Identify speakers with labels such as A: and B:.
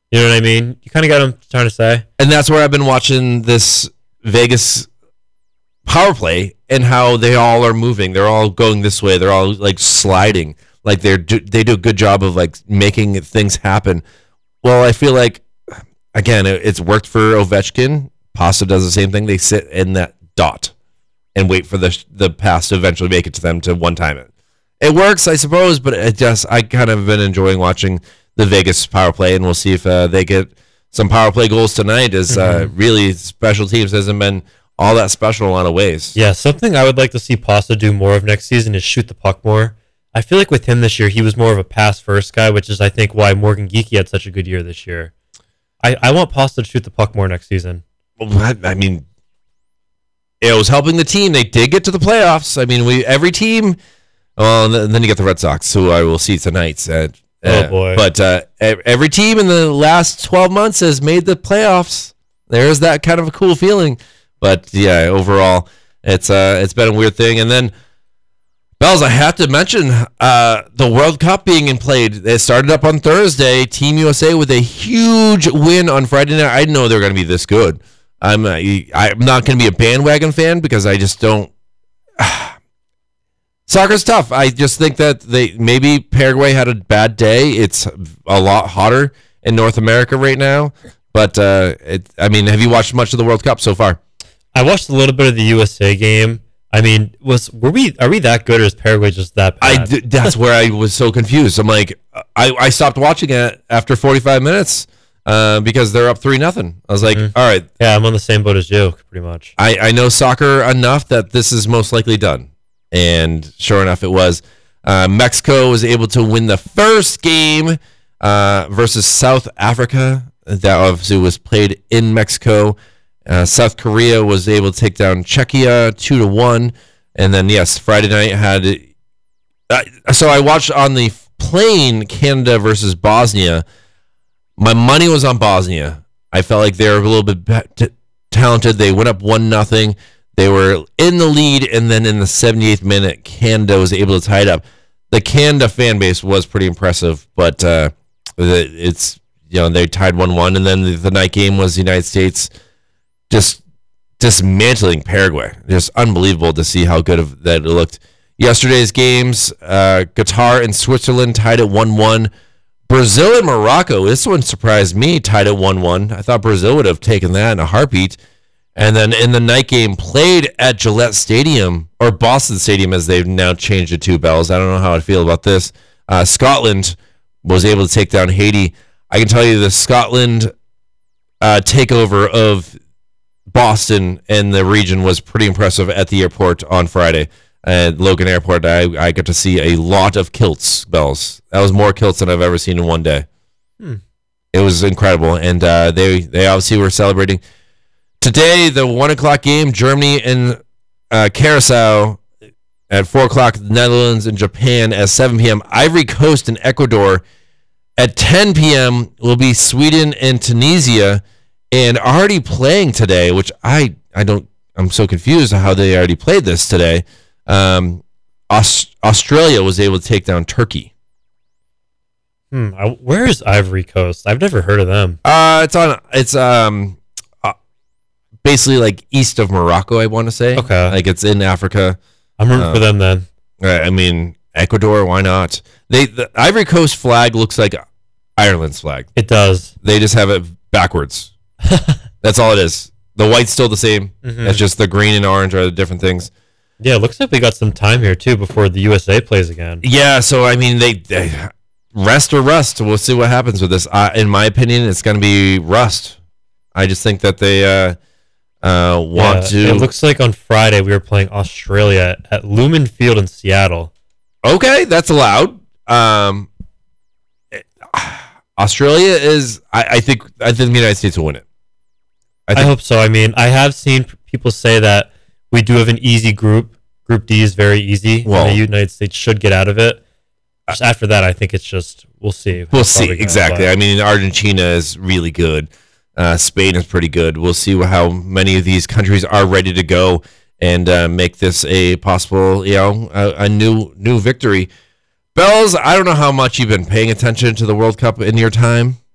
A: You know what I mean? You kind of got what I'm trying to say.
B: And that's where I've been watching this Vegas power play and how they all are moving. They're all going this way. They're all like sliding. Like they do a good job of like making things happen. Well, I feel like, again, it's worked for Ovechkin. Pasta does the same thing. They sit in that dot and wait for the pass to eventually make it to them to one time it. It works, I suppose, but I kind of been enjoying watching the Vegas power play, and we'll see if they get some power play goals tonight. As really special teams hasn't been all that special in a lot of ways.
A: Yeah, something I would like to see Pasta do more of next season is shoot the puck more. I feel like with him this year, he was more of a pass-first guy, which is, I think, why Morgan Geekie had such a good year this year. I want Pasta to shoot the puck more next season.
B: Well, I mean, it was helping the team. They did get to the playoffs. I mean, every team. Well, and then you get the Red Sox, who I will see tonight.
A: Oh, boy.
B: But every team in the last 12 months has made the playoffs. There's that kind of a cool feeling. But, yeah, overall, it's been a weird thing. And then, Bells, I have to mention the World Cup being played. It started up on Thursday. Team USA with a huge win on Friday night. I didn't know they were going to be this good. I'm not going to be a bandwagon fan because I just don't. Soccer's tough. I just think that maybe Paraguay had a bad day. It's a lot hotter in North America right now. But have you watched much of the World Cup so far?
A: I watched a little bit of the USA game. I mean, are we that good, or is Paraguay just that bad?
B: That's where I was so confused. I'm like, I stopped watching it after 45 minutes because they're up 3-0. I was like, all right.
A: Yeah, I'm on the same boat as you, pretty much.
B: I know soccer enough that this is most likely done. And sure enough, it was. Mexico was able to win the first game versus South Africa. That obviously was played in Mexico. South Korea was able to take down Czechia 2-1. And then, yes, Friday night had... so I watched on the plane Canada versus Bosnia. My money was on Bosnia. I felt like they were a little bit talented. They went up 1-0. They were in the lead, and then in the 78th minute, Canada was able to tie it up. The Canada fan base was pretty impressive, but it's they tied 1-1, and then the night game was the United States just dismantling Paraguay. Just unbelievable to see how good that it looked. Yesterday's games, Qatar and Switzerland tied at 1-1. Brazil and Morocco, this one surprised me, tied at 1-1. I thought Brazil would have taken that in a heartbeat. And then in the night game, played at Gillette Stadium, or Boston Stadium as they've now changed it to, Bells. I don't know how I feel about this. Scotland was able to take down Haiti. I can tell you the Scotland takeover of Boston and the region was pretty impressive at the airport on Friday. At Logan Airport, I got to see a lot of kilts, Bells. That was more kilts than I've ever seen in one day. It was incredible. And they obviously were celebrating. Today, the 1 o'clock game, Germany and Curacao at 4 o'clock, Netherlands and Japan at 7 p.m. Ivory Coast and Ecuador at 10 p.m. will be Sweden and Tunisia, and already playing today, which I'm so confused how they already played this today. Australia was able to take down Turkey.
A: Where is Ivory Coast? I've never heard of them.
B: It's basically like east of Morocco, I want to say.
A: Okay.
B: Like it's in Africa.
A: I'm rooting for them then.
B: I mean, Ecuador, why not? The Ivory Coast flag looks like Ireland's flag.
A: It does.
B: They just have it backwards. That's all it is. The white's still the same. It's just the green and orange are the different things.
A: Yeah, it looks like we got some time here, too, before the USA plays again.
B: Yeah, so, I mean, they rest or rust. We'll see what happens with this. In my opinion, it's going to be rust. I just think that they want to...
A: It looks like on Friday we were playing Australia at Lumen Field in Seattle.
B: Okay, that's allowed. Australia is... I think the United States will win it.
A: I hope so. I mean, I have seen people say that we do have an easy group. Group D is very easy. Well, and the United States should get out of it. Just after that, I think it's just, we'll see.
B: We'll see, exactly. I mean, Argentina is really good. Spain is pretty good. We'll see how many of these countries are ready to go and make this a possible, a new victory. Bells, I don't know how much you've been paying attention to the World Cup in your time.